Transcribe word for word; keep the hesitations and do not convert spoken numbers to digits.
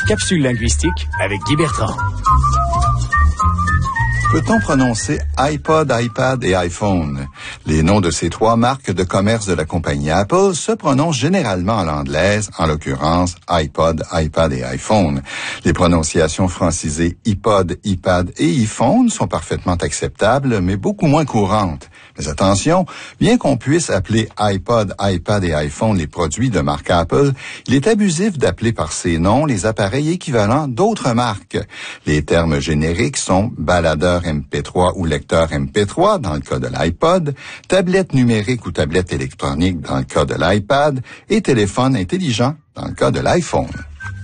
Capsule linguistique avec Guy Bertrand. Peut-on prononcer iPod, iPad et iPhone? Les noms de ces trois marques de commerce de la compagnie Apple se prononcent généralement en l'anglaise, en l'occurrence iPod, iPad et iPhone. Les prononciations francisées iPod, iPad et iPhone sont parfaitement acceptables, mais beaucoup moins courantes. Mais attention, bien qu'on puisse appeler iPod, iPad et iPhone les produits de marque Apple, il est abusif d'appeler par ces noms les appareils équivalents d'autres marques. Les termes génériques sont baladeur M P trois ou lecteur M P trois dans le cas de l'iPod, tablette numérique ou tablette électronique dans le cas de l'iPad et téléphone intelligent dans le cas de l'iPhone.